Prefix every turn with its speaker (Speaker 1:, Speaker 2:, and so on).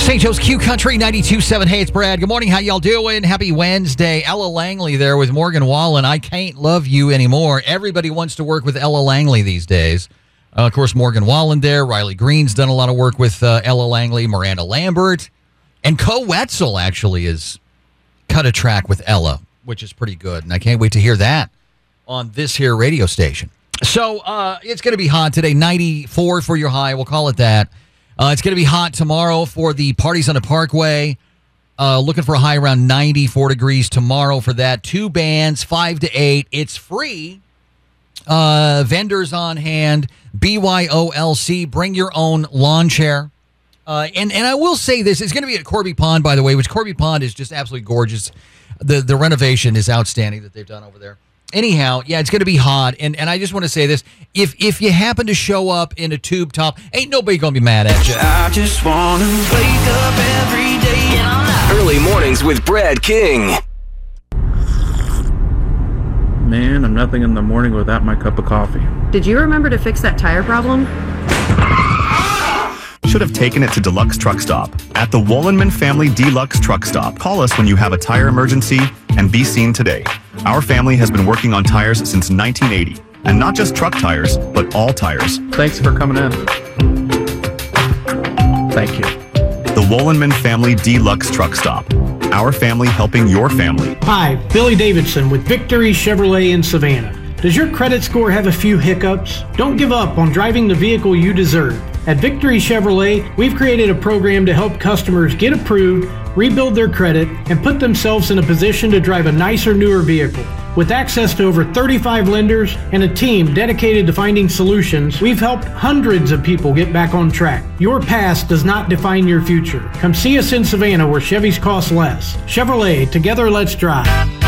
Speaker 1: St. Joe's Q Country 92.7. Hey, it's Brad. Good morning. How y'all doing? Happy Wednesday. Ella Langley there with Morgan Wallen. I can't love you anymore. Everybody wants to work with Ella Langley these days. Of course, Morgan Wallen there. Riley Green's done a lot of work with Ella Langley. Miranda Lambert. And Co Wetzel actually has cut a track with Ella, which is pretty good. And I can't wait to hear that on this here radio station. So it's going to be hot today. 94 for your high. We'll call it that. It's going to be hot tomorrow for the parties on the Parkway. Looking for a high around 94 degrees tomorrow for that. 2 bands, 5 to 8. It's free. Vendors on hand. BYOLC. Bring your own lawn chair. And I will say this. It's going to be at Corby Pond, by the way, which Corby Pond is just absolutely gorgeous. The renovation is outstanding that they've done over there. Anyhow, yeah, it's going to be hot, and I just want to say this. If you happen to show up in a tube top, ain't nobody going to be mad at you.
Speaker 2: I just want to wake up every day and I'm out.
Speaker 3: Early mornings with Brad King.
Speaker 4: Man, I'm nothing in the morning without my cup of coffee.
Speaker 5: Did you remember to fix that tire problem?
Speaker 6: Should have taken it to Deluxe Truck Stop. At the Wollenman Family Deluxe Truck Stop, call us when you have a tire emergency and be seen today. Our family has been working on tires since 1980. And not just truck tires, but all tires.
Speaker 4: Thanks for coming in. Thank you.
Speaker 6: The Wollenman Family Deluxe Truck Stop. Our family helping your family.
Speaker 7: Hi, Billy Davidson with Victory Chevrolet in Savannah. Does your credit score have a few hiccups? Don't give up on driving the vehicle you deserve. At Victory Chevrolet, we've created a program to help customers get approved, rebuild their credit, and put themselves in a position to drive a nicer, newer vehicle. With access to over 35 lenders and a team dedicated to finding solutions, we've helped hundreds of people get back on track. Your past does not define your future. Come see us in Savannah where Chevys cost less. Chevrolet, together let's drive.